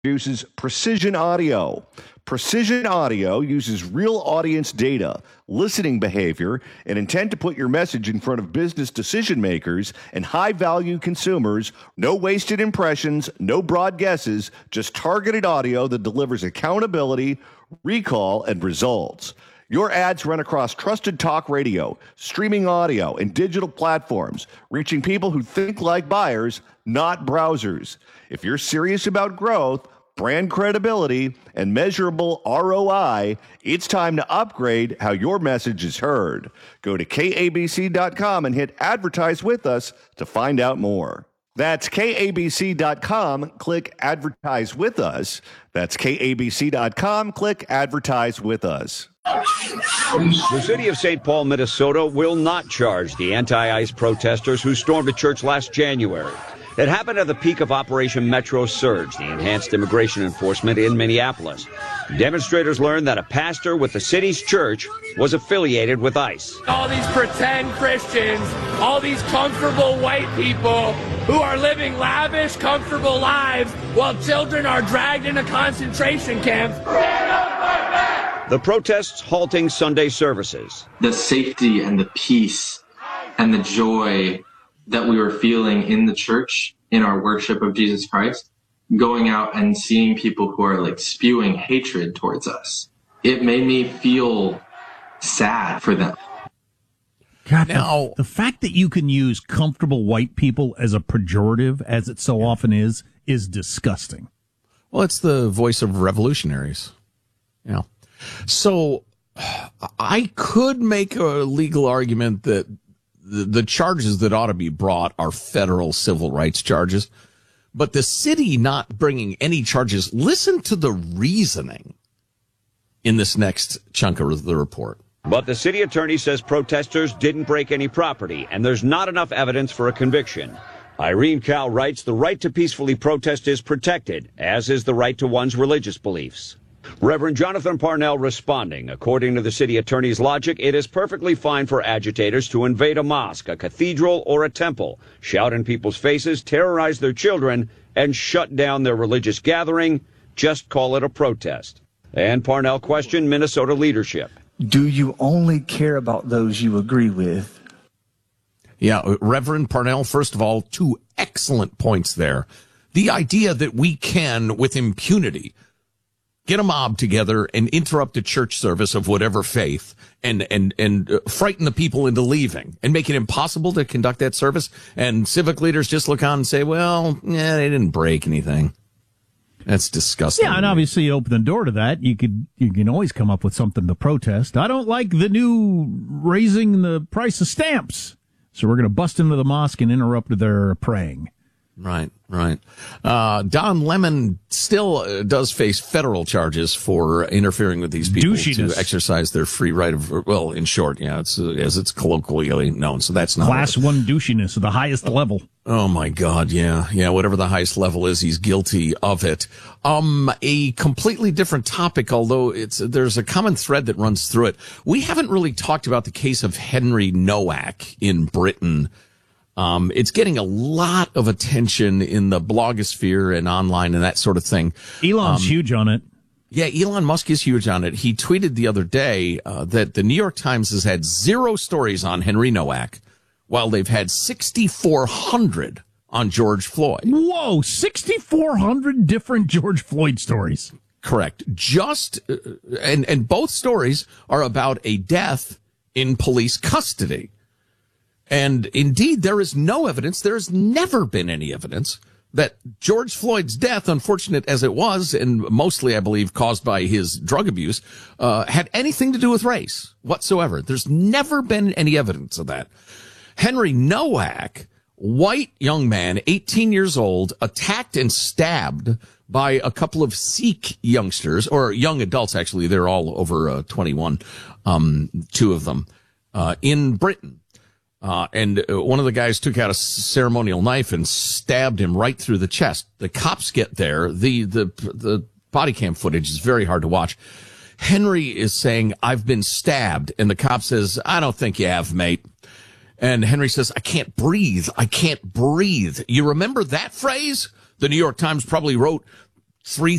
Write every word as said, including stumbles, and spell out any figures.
introduces Precision Audio. Precision Audio uses real audience data, listening behavior, and intent to put your message in front of business decision makers and high-value consumers. No wasted impressions, no broad guesses, just targeted audio that delivers accountability, recall, and results. Your ads run across trusted talk radio, streaming audio, and digital platforms, reaching people who think like buyers, not browsers. If you're serious about growth, brand credibility, and measurable R O I, it's time to upgrade how your message is heard. Go to K A B C dot com and hit Advertise with Us to find out more. That's K A B C dot com. Click Advertise with Us. That's K A B C dot com. Click Advertise with Us. The city of Saint Paul, Minnesota will not charge the anti-ICE protesters who stormed a church last January. It happened at the peak of Operation Metro Surge, the enhanced immigration enforcement in Minneapolis. Demonstrators learned that a pastor with the city's church was affiliated with ICE. All these pretend Christians, all these comfortable white people who are living lavish, comfortable lives while children are dragged into concentration camps. The protests halting Sunday services. The safety and the peace and the joy that we were feeling in the church, in our worship of Jesus Christ, going out and seeing people who are like spewing hatred towards us. It made me feel sad for them. God, now, the, the fact that you can use comfortable white people as a pejorative, as it so often is, is disgusting. Well, it's the voice of revolutionaries. Yeah. So I could make a legal argument that the, the charges that ought to be brought are federal civil rights charges, but the city not bringing any charges, listen to the reasoning in this next chunk of the report. But the city attorney says protesters didn't break any property, and there's not enough evidence for a conviction. Irene Cow writes, the right to peacefully protest is protected, as is the right to one's religious beliefs. Reverend Jonathan Parnell responding, according to the city attorney's logic, it is perfectly fine for agitators to invade a mosque, a cathedral, or a temple, shout in people's faces, terrorize their children, and shut down their religious gathering. Just call it a protest. And Parnell questioned Minnesota leadership. Do you only care about those you agree with? Yeah, Reverend Parnell, first of all, two excellent points there. The idea that we can, with impunity, get a mob together and interrupt a church service of whatever faith and, and, and uh, frighten the people into leaving and make it impossible to conduct that service. And civic leaders just look on and say, well, yeah, they didn't break anything. That's disgusting. Yeah, and obviously you open the door to that. You could, you can always come up with something to protest. I don't like the new raising the price of stamps. So we're going to bust into the mosque and interrupt their praying. Right, right. Uh, Don Lemon still uh, does face federal charges for interfering with these people Douchiness. to exercise their free right of, well, in short, yeah, it's, uh, as it's colloquially known. So that's not class right. one douchiness at the highest level. Oh my God. Yeah. Yeah. Whatever the highest level is, he's guilty of it. Um, a completely different topic, although it's, there's a common thread that runs through it. We haven't really talked about the case of Henry Nowak in Britain. Um, it's getting a lot of attention in the blogosphere and online and that sort of thing. Elon's um, huge on it. Yeah, Elon Musk is huge on it. He tweeted the other day uh, that the New York Times has had zero stories on Henry Nowak, while they've had sixty-four hundred on George Floyd. Whoa, sixty-four hundred different George Floyd stories. Correct. Just, uh, and, and both stories are about a death in police custody. And indeed, there is no evidence, there has never been any evidence that George Floyd's death, unfortunate as it was, and mostly, I believe, caused by his drug abuse, uh, had anything to do with race whatsoever. There's never been any evidence of that. Henry Nowak, white young man, eighteen years old, attacked and stabbed by a couple of Sikh youngsters, or young adults, actually. They're all over uh, twenty-one, um, two of them, uh, in Britain. Uh, and uh, one of the guys took out a ceremonial knife and stabbed him right through the chest. The cops get there. The, the, the body cam footage is very hard to watch. Henry is saying, I've been stabbed. And the cop says, I don't think you have, mate. And Henry says, I can't breathe. I can't breathe. You remember that phrase? The New York Times probably wrote three